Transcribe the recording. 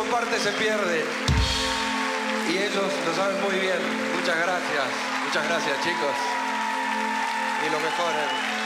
comparte se pierde. Y ellos lo saben muy bien. Muchas gracias chicos. Y lo mejor.